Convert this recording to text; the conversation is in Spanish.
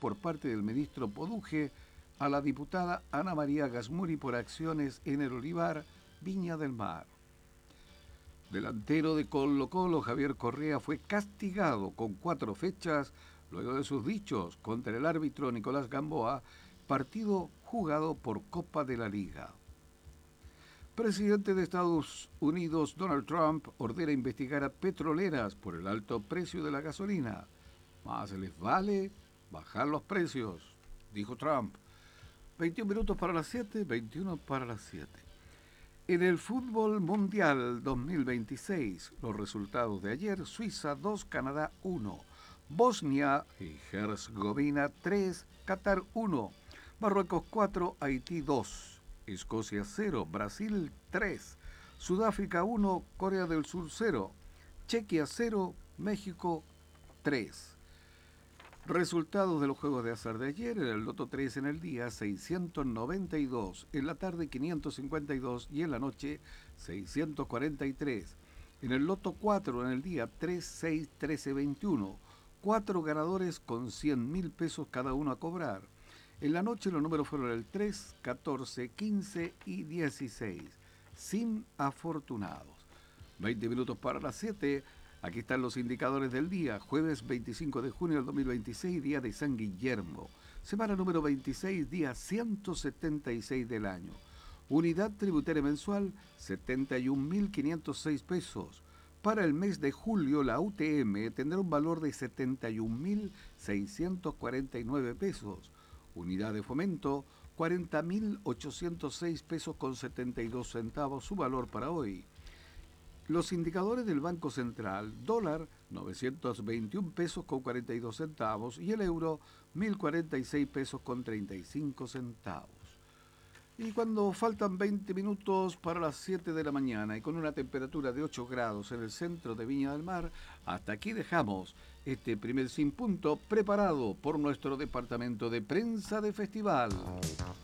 por parte del ministro Poduje a la diputada Ana María Gasmuri por acciones en el Olivar, Viña del Mar. Delantero de Colo-Colo, Javier Correa, fue castigado con 4 fechas luego de sus dichos contra el árbitro Nicolás Gamboa, partido jugado por Copa de la Liga. Presidente de Estados Unidos Donald Trump ordena investigar a petroleras por el alto precio de la gasolina. Más les vale bajar los precios, dijo Trump. 21 minutos para las 7, 21 para las 7. En el fútbol mundial 2026, los resultados de ayer: Suiza 2, Canadá 1, Bosnia y Herzegovina 3, Qatar 1, Marruecos 4, Haití 2, Escocia 0, Brasil 3, Sudáfrica 1, Corea del Sur 0, Chequia 0, México 3. Resultados de los juegos de azar de ayer: en el Loto 3 en el día 692, en la tarde 552 y en la noche 643. En el Loto 4 en el día 3, 6, 13, 21, 4 ganadores con 100.000 pesos cada uno a cobrar. En la noche los números fueron el 3, 14, 15 y 16, sin afortunados. 20 minutos para las 7. Aquí están los indicadores del día. Jueves 25 de junio del 2026, día de San Guillermo. Semana número 26, día 176 del año. Unidad tributaria mensual, 71.506 pesos. Para el mes de julio, la UTM tendrá un valor de 71.649 pesos. Unidad de fomento, 40.806 pesos con 72 centavos, su valor para hoy. Los indicadores del Banco Central: dólar 921 pesos con 42 centavos y el euro 1.046 pesos con 35 centavos. Y cuando faltan 20 minutos para las 7 de la mañana y con una temperatura de 8 grados en el centro de Viña del Mar, hasta aquí dejamos este primer Sin Punto preparado por nuestro departamento de prensa de festival.